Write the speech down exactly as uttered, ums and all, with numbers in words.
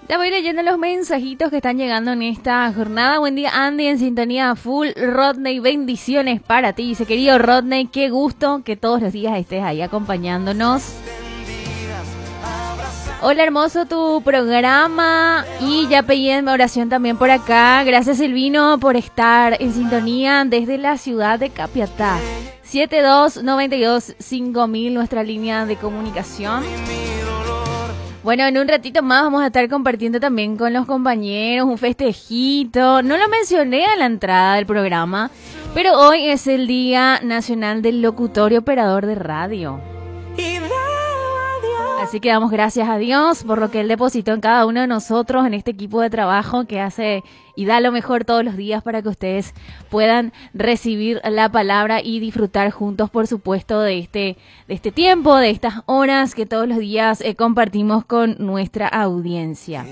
Ya voy leyendo los mensajitos que están llegando en esta jornada. Buen día, Andy, en sintonía full. Rodney, bendiciones para ti. Dice, querido Rodney, qué gusto que todos los días estés ahí acompañándonos. Hola, hermoso tu programa. Y ya pedí oración también por acá. Gracias, Silvino, por estar en sintonía desde la ciudad de Capiatá. siete dos nueve dos cinco mil, nuestra línea de comunicación. Bueno, en un ratito más vamos a estar compartiendo también con los compañeros un festejito. No lo mencioné a la entrada del programa, pero hoy es el Día Nacional del Locutor y Operador de Radio. Así que damos gracias a Dios por lo que Él depositó en cada uno de nosotros, en este equipo de trabajo que hace y da lo mejor todos los días para que ustedes puedan recibir la palabra y disfrutar juntos, por supuesto, de este, de este tiempo, de estas horas que todos los días eh, compartimos con nuestra audiencia.